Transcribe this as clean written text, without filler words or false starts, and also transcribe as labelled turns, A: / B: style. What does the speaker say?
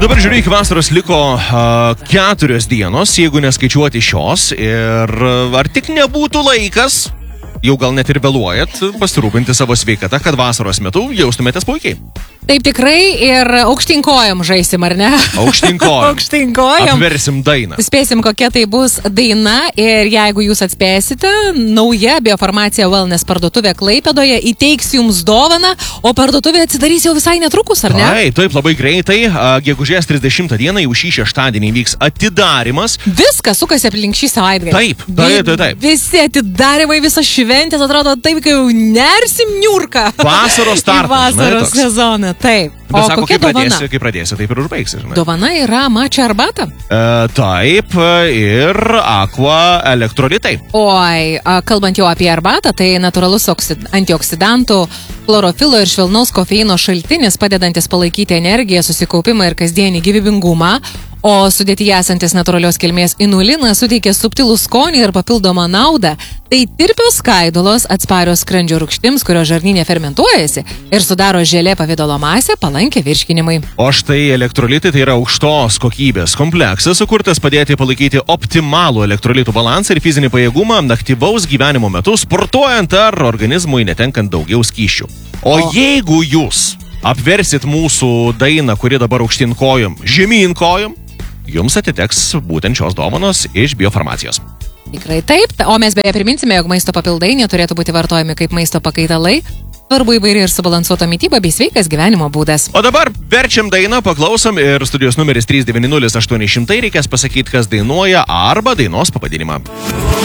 A: Dabar žiūrėjau, iki vasaros liko 4 dienos, jeigu neskaičiuoti šios. Ir ar tik nebūtų laikas, jau gal net ir vėluojat, pasirūpinti savo sveikatą, kad vasaros metu jaustumėtės puikiai.
B: Taip tikrai ir aukštinkojom žaisim, ar ne?
A: Aukštinkojom.
B: Aukštinkojom.
A: Apversim dainą.
B: Spėsim, kokia tai bus daina ir jeigu jūs atspėsite, nauja biofarmacija Wellness parduotuvė Klaipėdoje įteiks jums dovaną, o parduotuvė atsidarys jau visai netrukus, ar ne?
A: Taip, labai greitai. Gegužės 30 dieną jau šį šeštadienį vyks atidarimas.
B: Viskas sukasi aplink šį savaitgalį.
A: Taip.
B: Visi atidarimai, visas šventės atrodo taip, kai jau nersim niurką.
A: Vasaros startas.
B: Vasaros sezoną. Taip.
A: Bet sako, kai pradėsi, taip ir užbaigsi, žinai.
B: Dovana yra mačia arbata?
A: Taip, ir aqua elektrolitai.
B: Oi, kalbant jau apie arbatą, tai natūralus antioksidantų, chlorofilo ir švelnaus kofeino šaltinis, padedantis palaikyti energiją, susikaupimą ir kasdienį gyvybingumą, o sudėtyje esantis natūralios kilmės inulinas suteikia subtilų skonį ir papildomą naudą. Tai tirpios skaidulos atsparios skrandžio rūgštims, kurio žarnyne fermentuojasi ir sudaro želė pavidalo masę, palankę virškinimui.
A: O štai elektrolitai tai yra aukštos kokybės kompleksas, sukurtas padėti palaikyti optimalų elektrolitų balansą ir fizinį pajėgumą aktyvaus gyvenimo metu, sportuojant ar organizmui netenkant daugiau skysčių. O jeigu jūs apversit mūsų dainą, kuri dabar aukštyn kojom, žemyn kojom, jums atiteks būtent šios dovanos iš biofarmacijos.
B: Tikrai taip, o mes beje priminsime, jog maisto papildai neturėtų būti vartojami kaip maisto pakaitalai. Svarbu įvairi ir subalansuota mityba bei sveikas gyvenimo būdas.
A: O dabar verčiam dainą, paklausom ir studijos numeris 390 800 reikės pasakyti, kas dainuoja arba dainos pavadinimą.